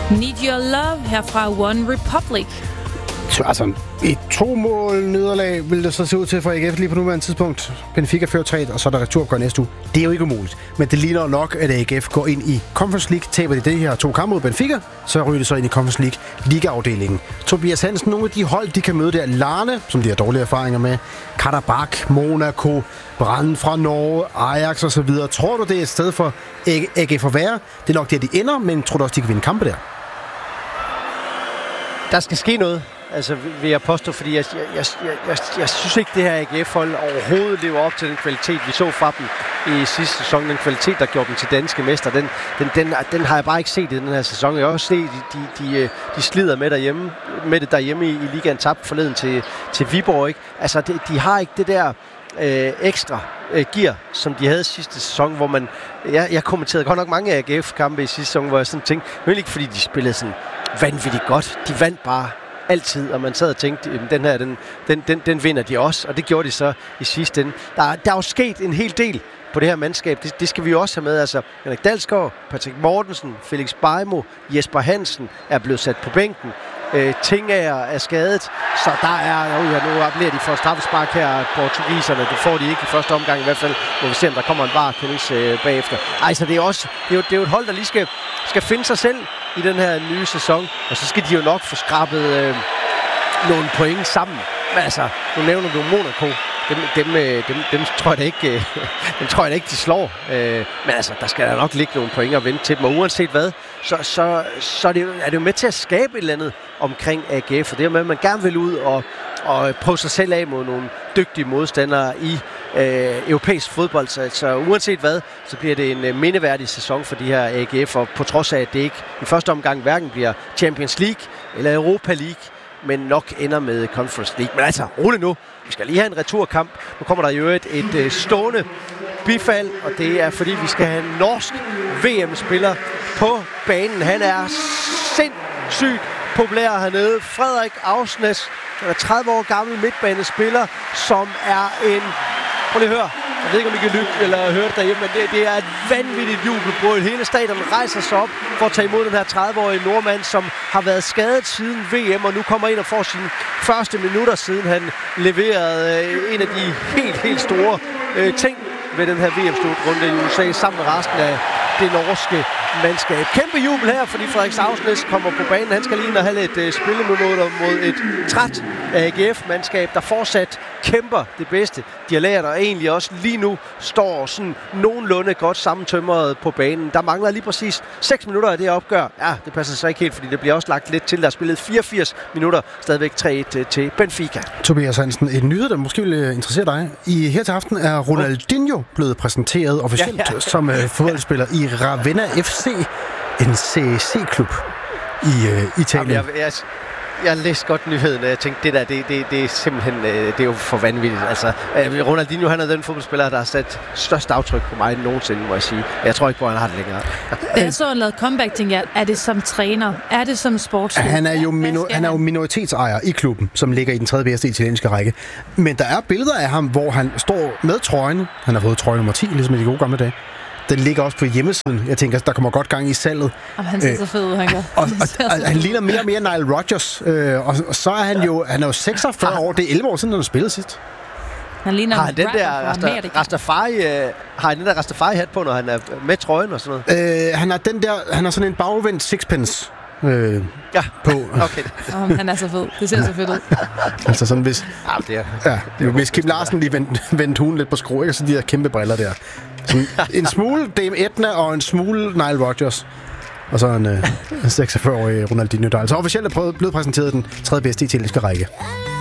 Need Your Love her fra One Republic. Altså, et 2-mål nederlag vil det så se ud til for AGF lige på nuværende tidspunkt. Benfica fører 3, og så er der returopgør næste uge. Det er jo ikke umuligt, men det ligner nok, at AGF går ind i Conference League. Taber de her 2 kampe mod Benfica, så ryger det så ind i Conference League ligaafdelingen. Tobias Hansen, nogle af de hold, de kan møde der. Larne, som de har dårlige erfaringer med. Karabakh, Monaco, Brann fra Norge, Ajax osv. Tror du, det er et sted for AGF at være? Det er nok der, de ender, men tror du også, de kan vinde kampe der? Der skal ske noget. Altså, vil jeg påstå, fordi jeg synes ikke, det her AGF-hold overhovedet lever op til den kvalitet, vi så fra dem i sidste sæson. Den kvalitet, der gjorde dem til danske mester, den har jeg bare ikke set i den her sæson. Jeg har også set, de slider med det derhjemme i ligaen, tabt forleden til Viborg, ikke? Altså, de har ikke det der ekstra gear, som de havde sidste sæson, hvor man... Jeg kommenterede godt nok mange AGF-kampe i sidste sæson, hvor jeg sådan tænkte, men ikke fordi de spillede sådan vanvittigt godt. De vandt bare altid, og man sad og tænkte, den her, den vinder de også, og det gjorde de så i sidste ende. Der er jo sket en hel del på det her mandskab. Det skal vi jo også have med. Altså, Henrik Dalsgaard, Patrick Mortensen, Felix Bejmo, Jesper Hansen er blevet sat på bænken. Tingager er skadet, så der er... nu appellerer de for straffespark her, portugiserne. Det får de ikke i første omgang i hvert fald. Må vi se, om der kommer en varekendelse bagefter. Så det er jo et hold, der lige skal finde sig selv i den her nye sæson, og så skal de jo nok få skrabet nogle point sammen. Men altså, nu nævner du Monaco. Dem tror jeg da ikke, de slår. Men altså, der skal der nok ligge nogle point at vente til dem. Og uanset hvad, så er det jo med til at skabe et eller andet omkring AGF. For det er med, at man gerne vil ud og prøve sig selv af mod nogle dygtige modstandere i europæisk fodbold. Så uanset hvad, så bliver det en mindeværdig sæson for de her AGF. Og på trods af, at det ikke i første omgang hverken bliver Champions League eller Europa League, men nok ender med Conference League. Men altså, rolig nu. Vi skal lige have en returkamp. Nu kommer der jo et stående bifald, og det er fordi, vi skal have en norsk VM-spiller på banen. Han er sindssygt populær hernede. Frederik Ausnes, han er 30 år gammel midtbanespiller, som er en... Prøv lige at høre. Jeg ved ikke, om I kan lytte eller høre det derhjemme, men det er et vanvittigt jubelbrøl. Hele stadion rejser sig op for at tage imod den her 30-årige nordmand, som har været skadet siden VM, og nu kommer ind og får sine første minutter, siden han leverede en af de helt store ting ved den her VM-slutrunde i USA, sammen med resten af det norske mandskab. Kæmpe jubel her, fordi Frederik Ausnes kommer på banen. Han skal lige ind og have lidt spilleminutter mod et træt AGF-mandskab, der fortsat kæmper det bedste. De har lært, og egentlig også lige nu står sådan nogenlunde godt sammentømret på banen. Der mangler lige præcis 6 minutter af det opgør. Ja, det passer så ikke helt, fordi det bliver også lagt lidt til. Der er spillet 84 minutter, stadigvæk 3-1 til Benfica. Tobias Hansen, et nyhed, der måske vil interessere dig. Her til aften er Ronaldinho blevet præsenteret officielt som fodboldspiller i Ravenna FC, en CEC-klub i Italien. Jeg læste godt nyheden, og jeg tænkte, det er simpelthen, det er jo for vanvittigt. Altså, Ronaldinho, han er den fodboldspiller, der har sat størst aftryk på mig nogensinde, må jeg sige. Jeg tror ikke på, at han har det længere. Jeg så, han lavede comeback, tænkte jeg, er det som træner? Er det som sportsleder? Han er jo minoritetsejer i klubben, som ligger i den 3. bedste italienske række. Men der er billeder af ham, hvor han står med trøjen. Han har fået trøje nummer 10, ligesom i de gode gamle dage. Den ligger også på hjemmesiden. Jeg tænker, der kommer godt gang i salget. Han ser så fed ud, han gør. Og han ligner mere og mere Nile Rodgers. Og så er han jo 46 år. Det er 11 år siden, han har spillet sidst. Han ligner har den der Rastafari-hat på, når han er med trøjen og sådan noget? Han har sådan en bagvendt sixpence på. Okay. Han er så fed. Det ser så fedt ud. Altså sådan, hvis Kim Larsen lige vendte hunden lidt på skrue, ikke? Så de der kæmpe briller der. Sådan en smule Dame Edna og en smule Nile Rodgers. Og så en 46-årig Ronaldinho, der altså officielt er blevet præsenteret den 3. bedste italienske række.